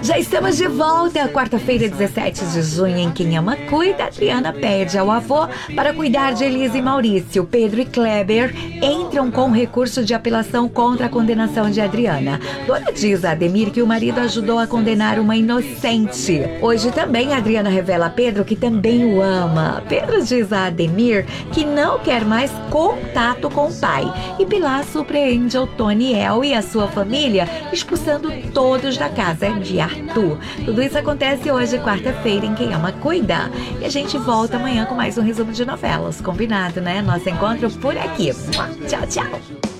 Já estamos de volta, quarta-feira, 17 de junho, em Quem Ama Cuida. Adriana pede ao avô para cuidar de Elisa e Maurício. Pedro e Kleber entram com recurso de apelação contra a condenação de Adriana. Dona diz a Ademir que o marido ajudou a condenar uma inocente. Hoje também Adriana revela a Pedro que também o ama. Pedro diz a Ademir que não quer mais contato com o pai. E Pilar surpreende Otoniel e a sua família, expulsando todos da casa de Arthur. Tudo isso acontece hoje, quarta-feira, em Quem Ama Cuida. E a gente volta amanhã com mais um resumo de novelas. Combinado, né? Nosso encontro por aqui. Tchau, tchau.